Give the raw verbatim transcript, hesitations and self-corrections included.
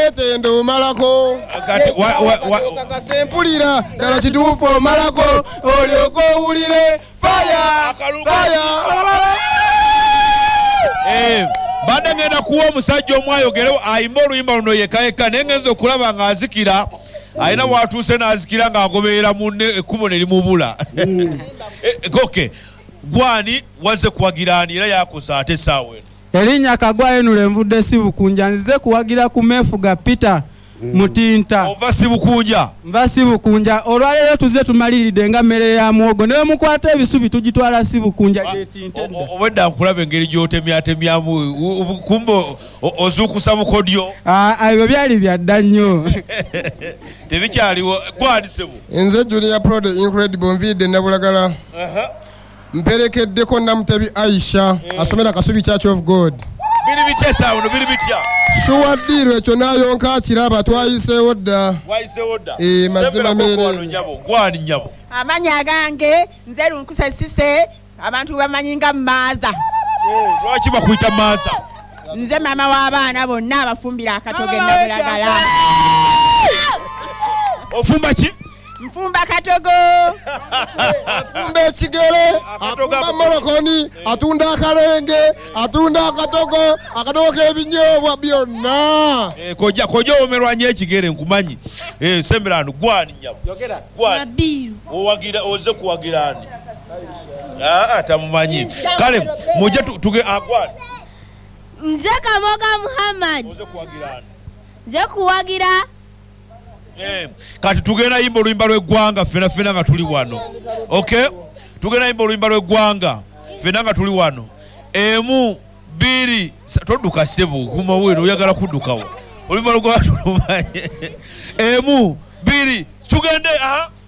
Wete ndo malako. Kati wa wa wa kasempulira dala kituufu malako olyoko ulire fire fire. Eh banda ngenda kuwa musajja omwayogerewo ayimba oluyimba luno yekayeka naye ngenza okulaba ng'azikira ayina watuuse n'azikira ng'agoberera munne ekkubo ne limubula. Okay gwani waze kuwagirani era yakosa ate saawe erinnya Kagwayo nule nvudde Sibukunja nzize kuwagira ku meefuga Peter Mutinta ova Sibukunja nva Sibukunja olwaleero tuze tumaliridde nga mmere ya muwogo newe mukwata ebisubi tugitwala Sibukunja gyetintedde obwedda nkulaba engeri gy'otemyatemyamu kumbo ozuukusa bukodyo ebyo byali byadda nnyo tebikyaliwo gwani Sebu nze Junior Pro the Incredible nviidde Nabulagala mperekeddeko Namutebi Aisha asomera Kasubi Church of God. Biri bitesa uno biri bitya. Shuwa diro ekyo nayo nka kiraba twayiseewo dda. Wayiseewo dda. Eh mazima mere. Gwani nyabo. Amanya gange nze lunkusa sise abantu bamanyi nga Maaza. Eh lwaki bakuyita Maaza? Nze mama w'abaana bonna abafumbira akatoge Nabulagala. Ofumba ki? Mfumba katogo. Mbe chigere, atunda morokoni, atunda akarenge, atunda akatogo, akatogo kebinyobwa byonna. Eh koja koja omerwanye ekigere nkumanyi. Eh semberano gwani nyabo. Yogera. Gwani. Nabiru. Owagira oze kuwagirani. Ah atamumanyi. Kale muje tuge agwani. Nze Kamoga Muhammad. Oze kuwagirani. Nze kuwagira. Eh kati tugenda yimbo luyimba lw'eggwanga fena fena nga tuli wano. Okay? Tugenda yimbo luyimba lw'eggwanga fena nga tuli wano. Emu biri toduka Sebu kuma wino oyagala kuddukawo. Oluyimba lw'eggwanga tulumaye. Emu biri tugende aha